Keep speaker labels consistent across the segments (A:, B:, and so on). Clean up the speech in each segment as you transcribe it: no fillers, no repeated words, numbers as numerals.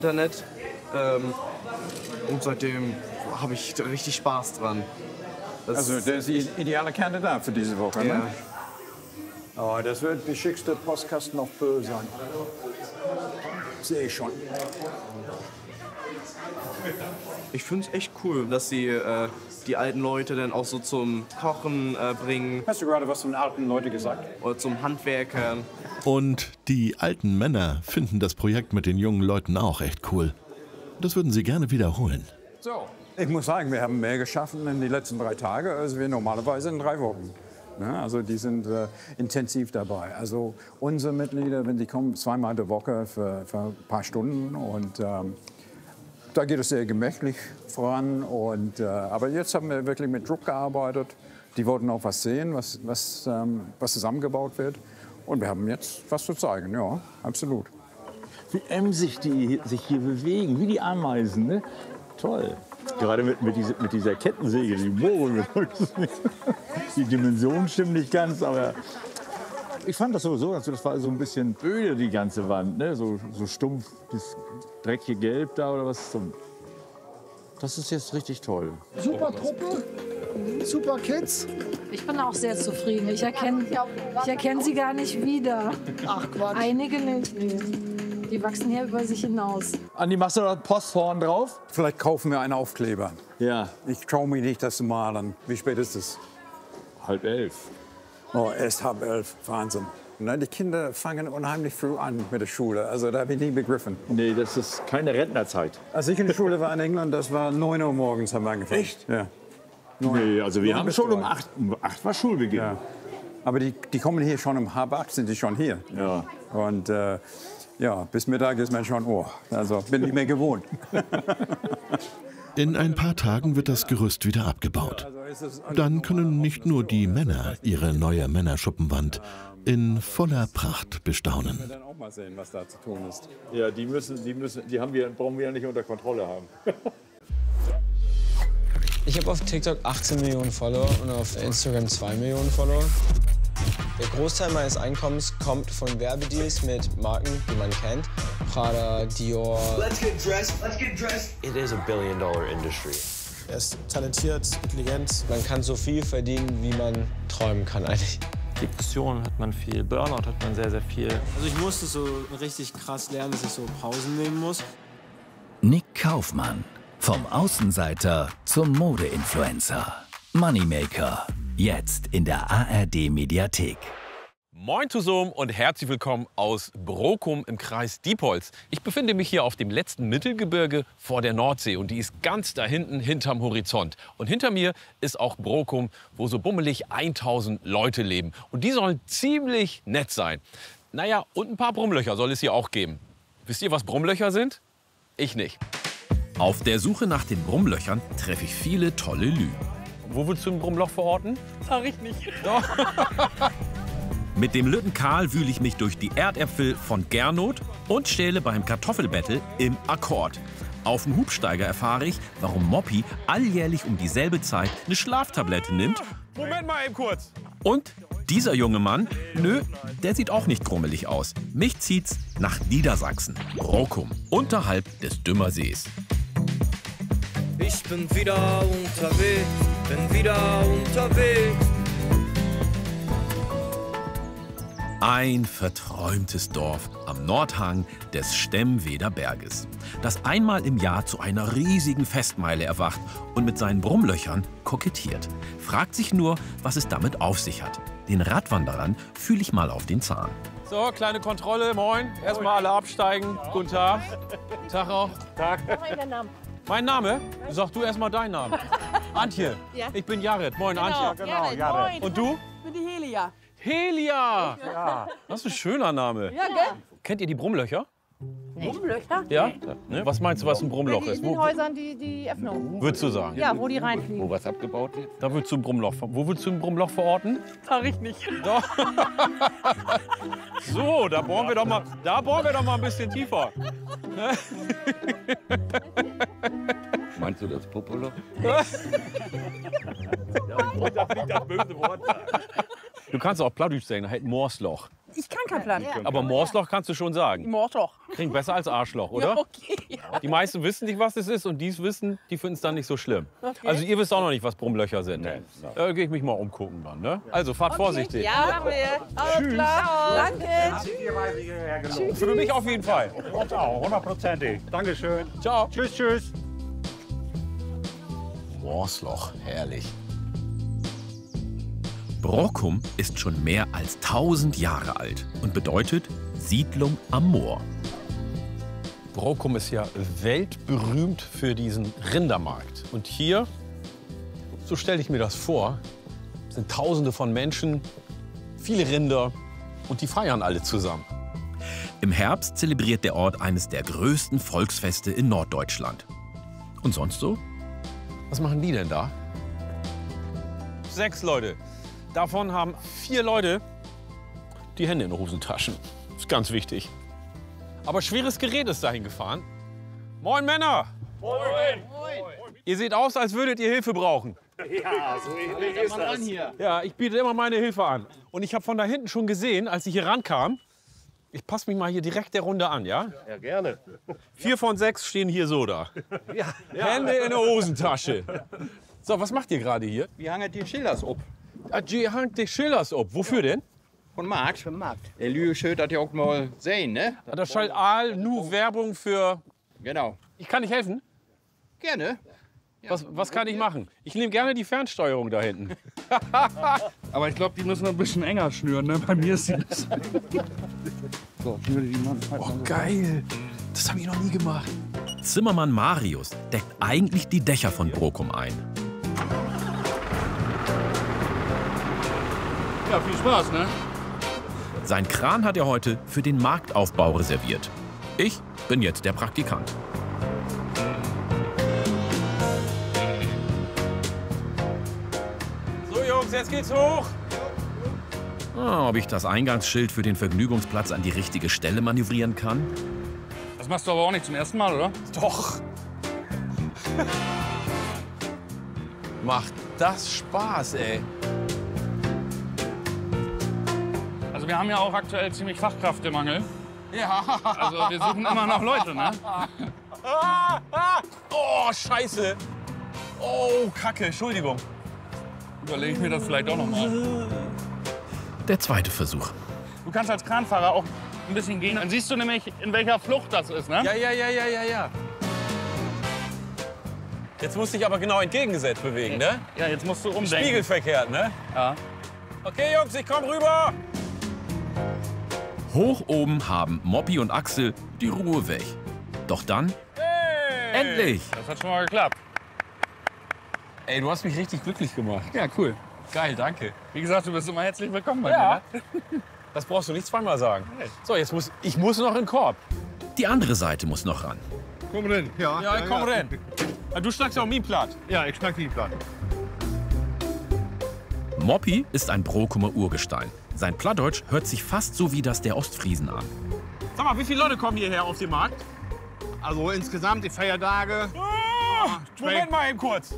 A: Internet. Und seitdem habe ich richtig Spaß dran.
B: Also der ist die ideale Kandidat für diese Woche,
A: ja.
B: Ne? Oh, das wird der schickste Postkasten auf Böll sein. Sehe ich schon.
A: Ich finde es echt cool, dass sie die alten Leute dann auch so zum Kochen bringen.
B: Hast du gerade was von alten Leuten gesagt?
A: Oder zum Handwerkern.
C: Und die alten Männer finden das Projekt mit den jungen Leuten auch echt cool. Das würden sie gerne wiederholen.
B: So, ich muss sagen, wir haben mehr geschaffen in den letzten 3 Tagen, als wir normalerweise in 3 Wochen. Ja, also die sind intensiv dabei. Also unsere Mitglieder, wenn die kommen, 2-mal die Woche für ein paar Stunden. Und da geht es sehr gemächlich voran. Und, aber jetzt haben wir wirklich mit Druck gearbeitet. Die wollten auch was sehen, was zusammengebaut wird. Und wir haben jetzt was zu zeigen, ja, absolut.
D: Wie emsig die sich hier bewegen, wie die Ameisen, ne? Toll. Gerade mit dieser Kettensäge, die bohren. Die Dimensionen stimmen nicht ganz, aber ich fand das sowieso, also das war so ein bisschen öde, die ganze Wand, ne? So stumpf, das dreckige Gelb da oder was. Das ist jetzt richtig toll.
E: Super Truppe, super Kids.
F: Ich bin auch sehr zufrieden. Ich erkenne sie gar nicht wieder.
E: Ach Quatsch.
F: Einige nicht. Nee. Die wachsen hier über sich hinaus.
D: Andi, machst du da Post vorn drauf?
B: Vielleicht kaufen wir einen Aufkleber.
D: Ja.
B: Ich traue mich nicht, das zu malen. Wie spät ist es?
D: 10:30.
B: Oh, erst 10:30. Wahnsinn. Nein, die Kinder fangen unheimlich früh an mit der Schule. Also da habe ich nie begriffen.
D: Nee, das ist keine Rentnerzeit.
B: Als ich in der Schule war in England, das war 9 Uhr morgens haben wir angefangen.
D: Echt?
B: Ja.
D: Nee, also wir
B: 9
D: haben
B: bis
D: schon
B: 3.
D: um 8 war Schulbeginn.
B: Ja. Aber die kommen hier schon um 7:30, sind die schon hier.
D: Ja.
B: Und ja, bis Mittag ist man schon, oh, also bin ich mehr gewohnt.
C: In ein paar Tagen wird das Gerüst wieder abgebaut. Dann können nicht nur die Männer ihre neue Männerschuppenwand in voller Pracht bestaunen.
B: Wir dann auch mal sehen, was da zu tun ist.
D: Ja, die brauchen wir ja nicht unter Kontrolle haben.
G: Ich habe auf TikTok 18 Millionen Follower und auf Instagram 2 Millionen Follower. Der Großteil meines Einkommens kommt von Werbedeals mit Marken, die man kennt. Prada, Dior.
H: Let's get dressed. Let's get dressed. It is a billion-dollar industry.
E: Er ist talentiert, intelligent.
G: Man kann so viel verdienen, wie man träumen kann eigentlich.
I: Depressionen hat man viel, Burnout hat man sehr, sehr viel.
J: Also ich musste so richtig krass lernen, dass ich so Pausen nehmen muss.
K: Nick Kaufmann. Vom Außenseiter zum Modeinfluencer. Moneymaker. Jetzt in der ARD-Mediathek.
L: Moin zusammen und herzlich willkommen aus Brokum im Kreis Diepholz. Ich befinde mich hier auf dem letzten Mittelgebirge vor der Nordsee und die ist ganz da hinten hinterm Horizont. Und hinter mir ist auch Brokum, wo so bummelig 1000 Leute leben. Und die sollen ziemlich nett sein. Naja, und ein paar Brummlöcher soll es hier auch geben. Wisst ihr, was Brummlöcher sind? Ich nicht. Auf der Suche nach den Brummlöchern treffe ich viele tolle Lü. Wo willst du ein Brummloch verorten?
I: Sag ich nicht.
L: Doch. Mit dem Lütten Karl wühle ich mich durch die Erdäpfel von Gernot und stähle beim Kartoffelbattle im Akkord. Auf dem Hubsteiger erfahre ich, warum Moppi alljährlich um dieselbe Zeit eine Schlaftablette nimmt.
I: Moment mal eben kurz.
L: Und dieser junge Mann, nö, der sieht auch nicht grummelig aus. Mich zieht's nach Niedersachsen, Brokum, unterhalb des Dümmersees.
H: Ich bin wieder unterwegs,
L: Ein verträumtes Dorf am Nordhang des Stemmweder Berges, das einmal im Jahr zu einer riesigen Festmeile erwacht und mit seinen Brummlöchern kokettiert. Fragt sich nur, was es damit auf sich hat. Den Radwanderern fühle ich mal auf den Zahn.
I: So, kleine Kontrolle, moin. Erstmal alle absteigen. Guten Tag. Tag auch. Tag. Mein Name? Sag du erstmal deinen Namen. Antje.
M: Ja.
I: Ich bin Jared. Moin,
M: Genau.
I: Antje.
M: Jared, Jared.
I: Und du?
M: Ich bin die Helia.
I: Helia. Ja. Das ist ein schöner Name.
M: Ja, gell?
I: Kennt ihr die Brummlöcher?
M: Brummlöcher?
I: Ja? Ne? Was meinst du, was ein Brummloch ist?
M: In den Häusern die Öffnung.
I: Würdest du sagen?
M: Ja, wo die reinfliegen.
I: Wo was abgebaut wird? Da würdest du ein Brummloch. Wo würdest du ein Brummloch verorten?
M: Sag ich nicht.
I: Doch. So, da bohren wir doch mal ein bisschen tiefer.
N: Meinst du das Popoloch?
I: Da fliegt das böse Wort. Du kannst auch Plattdeutsch sagen, halt Morsloch.
M: Ich kann kein Plan.
L: Aber Morsloch kannst du schon sagen.
M: Morsloch.
L: Klingt besser als Arschloch, oder?
M: Ja, okay. Ja.
L: Die meisten wissen nicht, was es ist und die es wissen, die finden es dann nicht so schlimm.
M: Okay.
L: Also ihr wisst auch noch nicht, was Brummlöcher sind.
N: Nee,
L: Da gehe ich mich mal umgucken dann, ne? Also fahrt vorsichtig.
M: Ja, machen wir. Alles klar. Danke.
L: Für mich auf jeden Fall.
D: Uns auch, 100%. Dankeschön.
L: Ciao.
D: Tschüss, tschüss.
L: Morsloch, herrlich.
O: Brockum ist schon mehr als 1000 Jahre alt und bedeutet Siedlung am Moor.
L: Brockum ist ja weltberühmt für diesen Rindermarkt. Und hier, so stelle ich mir das vor, sind Tausende von Menschen, viele Rinder und die feiern alle zusammen.
O: Im Herbst zelebriert der Ort eines der größten Volksfeste in Norddeutschland. Und sonst so?
L: Was machen die denn da? 6 Leute. Davon haben 4 Leute die Hände in den Hosentaschen. Ist ganz wichtig. Aber schweres Gerät ist dahin gefahren. Moin Männer! Moin! Ihr seht aus, als würdet ihr Hilfe brauchen.
P: Ja, so ähnlich ist das.
L: Ja, ich biete immer meine Hilfe an. Und ich habe von da hinten schon gesehen, als ich hier rankam, ich passe mich mal hier direkt der Runde an, ja?
P: Ja, gerne.
L: 4 von 6 stehen hier so da.
P: Ja.
L: Hände in der Hosentasche. So, was macht ihr gerade hier?
Q: Wir hangen die Schilders ab.
L: Ah, die hangt die Schilders ab. Wofür denn?
Q: Von Markt. Von Markt. Der Lüge schön, dass ihr auch mal sehen, ne?
L: Das schallt all nur Werbung für...
Q: Genau.
L: Ich kann nicht helfen?
Q: Gerne.
L: Was kann ich machen? Ich nehme gerne die Fernsteuerung da hinten.
R: Aber ich glaube, die müssen ein bisschen enger schnüren, ne? Bei mir ist sie das. So, schnüre die Mann.
L: Oh, geil. Das habe ich noch nie gemacht.
O: Zimmermann Marius deckt eigentlich die Dächer von Brockum ein.
R: Ja, viel Spaß, ne?
O: Sein Kran hat er heute für den Marktaufbau reserviert. Ich bin jetzt der Praktikant.
L: So Jungs, jetzt geht's hoch.
O: Ob ich das Eingangsschild für den Vergnügungsplatz an die richtige Stelle manövrieren kann?
R: Das machst du aber auch nicht zum ersten Mal, oder?
L: Doch. Macht das Spaß, ey.
R: Also wir haben ja auch aktuell ziemlich Fachkräftemangel.
L: Ja.
R: Also wir suchen immer noch Leute, ne?
L: Oh, scheiße. Oh, Kacke, Entschuldigung.
R: Überlege ich mir das vielleicht auch noch mal.
O: Der zweite Versuch.
R: Du kannst als Kranfahrer auch ein bisschen gehen. Dann siehst du nämlich, in welcher Flucht das ist, ne?
L: Ja. Jetzt musst du dich aber genau entgegengesetzt bewegen, ne?
R: Ja, jetzt musst du umdenken.
L: Spiegelverkehrt, ne?
R: Ja.
L: Okay, Jungs, ich komm rüber.
O: Hoch oben haben Moppi und Axel die Ruhe weg. Doch dann, endlich!
R: Das hat schon mal geklappt.
L: Ey, du hast mich richtig glücklich gemacht.
R: Ja, cool.
L: Geil, danke.
R: Wie gesagt, du bist immer herzlich willkommen bei
L: Ja.
R: mir. Ne?
L: Das brauchst du nicht zweimal sagen. So, jetzt muss ich noch in den Korb.
O: Die andere Seite muss noch ran.
P: Komm rein.
L: Ja, ich komm rein. Du schnackst ja auch mein Platt.
P: Ja, ich schnack die Platt.
O: Moppi ist ein Brockumer Urgestein. Sein Plattdeutsch hört sich fast so wie das der Ostfriesen an.
L: Sag mal, wie viele Leute kommen hierher auf den Markt?
P: Also insgesamt die Feiertage.
L: Moment mal eben kurz.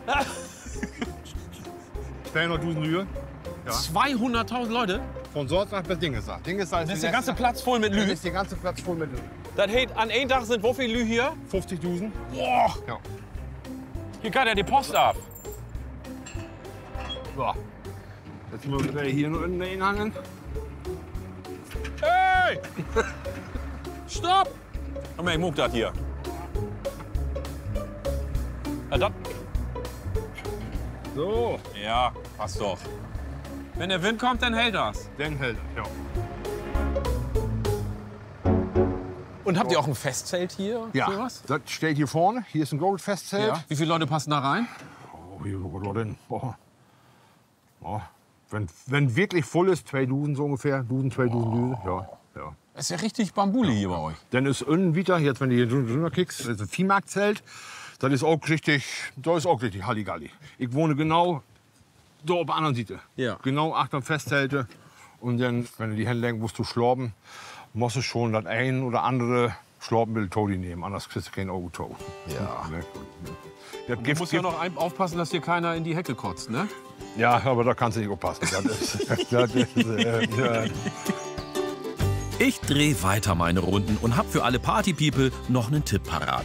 P: 200.000 Lühe. Ja.
L: 200.000 Leute?
P: Von Sorsach bis Dingesach. Dingesach
L: Das ist der ganze Platz voll mit Lü?
P: Das ist der ganze Platz voll mit Lü.
L: Das heißt, an einem Tag sind wo viele Lü hier?
P: 50.000.
L: Boah!
P: Ja.
L: Hier kann ja die Post ab.
P: So. Jetzt müssen wir hier noch in den hangen.
L: Hey! Stopp! Komm her, ich muck das hier. Ja, das.
P: So.
L: Ja, passt doch. Wenn der Wind kommt, dann hält das.
P: Dann hält das, ja.
L: Und habt ihr auch ein Festzelt hier?
P: Ja,
L: Für was?
P: das steht hier vorne. Hier ist ein Goldfestzelt.
L: Ja. Wie viele Leute passen da rein?
P: Oh, wie viele Leute? Wenn wirklich voll ist, 2.000 so ungefähr. 2.000 ja.
L: Das ist ja richtig Bambule hier bei euch.
P: Dann ist innen wieder, jetzt wenn du hier drunter kickst, das ist ein Viehmarktzelt. Das ist auch richtig Halligalli. Ich wohne genau da auf der anderen Seite.
L: Ja.
P: Genau achter Festzelte. Und dann, wenn du die Hände lenkst, musst du schlorben. Musst du schon das ein oder andere Schlorbenbild Todi nehmen, anders kriegst du kein Auto.
L: Ja.
P: Das
L: Du musst ja noch aufpassen, dass hier keiner in die Hecke kotzt, ne?
P: Ja, aber da kannst du nicht aufpassen. Das ist,
O: Ich drehe weiter meine Runden und habe für alle Party-People noch einen Tipp parat.